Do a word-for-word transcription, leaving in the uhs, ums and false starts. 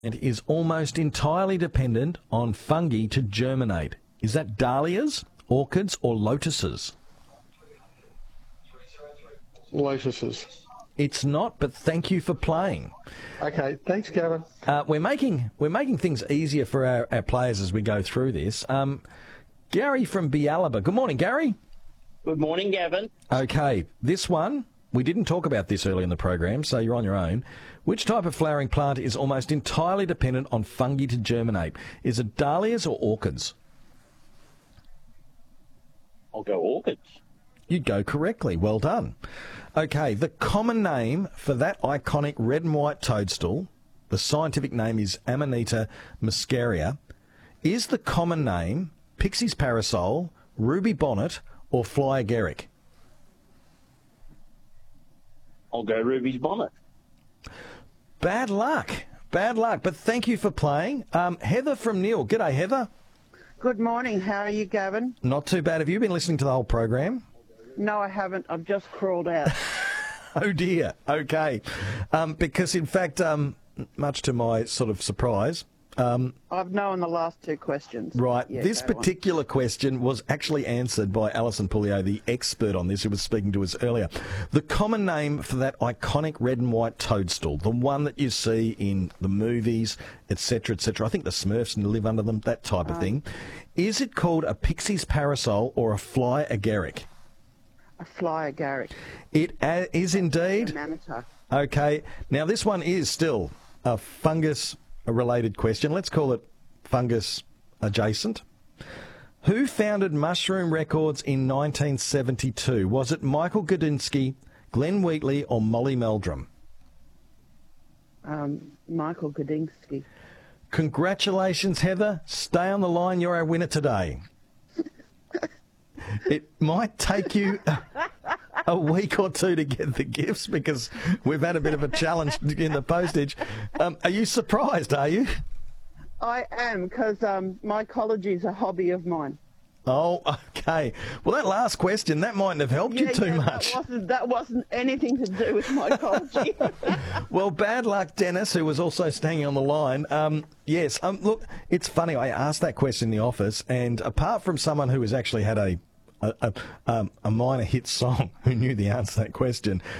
It is almost entirely dependent on fungi to germinate. Is that dahlias, orchids, or lotuses? Lotuses. It's not, but thank you for playing. Okay, thanks, Gavin. Uh, we're making we're making things easier for our, our players as we go through this. Um, Gary from Bialaba. Good morning, Gary. Good morning, Gavin. Okay, this one, we didn't talk about this early in the program, so you're on your own. Which type of flowering plant is almost entirely dependent on fungi to germinate? Is it dahlias or orchids? I'll go orchids. You'd go correctly. Well done. Okay, the common name for that iconic red and white toadstool, the scientific name is Amanita muscaria. Is the common name Pixie's parasol, ruby bonnet, or fly agaric? I'll go Ruby's bonnet. Bad luck. Bad luck. But thank you for playing. Um, Heather from Neil. G'day, Heather. Good morning. How are you, Gavin? Not too bad. Have you been listening to the whole program? No, I haven't. I've just crawled out. Oh, dear. Okay. Um, because, in fact, um, much to my sort of surprise... Um, I've known the last two questions. Right. Yeah, this particular on. question was actually answered by Alison Pulliot, the expert on this, who was speaking to us earlier. The common name for that iconic red and white toadstool, the one that you see in the movies, et cetera, et cetera. I think the Smurfs live under them, that type of Oh. thing. Is it called a Pixie's parasol or a fly agaric? A fly agaric. It uh, is indeed. Manita. Okay. Now, this one is still a fungus a related question. Let's call it fungus adjacent. Who founded Mushroom Records in nineteen seventy-two? Was it Michael Gudinski, Glenn Wheatley, or Molly Meldrum? Um, Michael Gudinski. Congratulations, Heather. Stay on the line. You're our winner today. It might take you a, a week or two to get the gifts because we've had a bit of a challenge in the postage. Um, are you surprised, are you? I am, because um, mycology is a hobby of mine. Oh, okay. Well, that last question, that mightn't have helped yeah, you too yeah, much. That wasn't, that wasn't anything to do with mycology. Well, bad luck, Dennis, who was also staying on the line. Um, yes, um, look, it's funny. I asked that question in the office, and apart from someone who has actually had a A, a, um, a minor hit song who knew the answer to that question.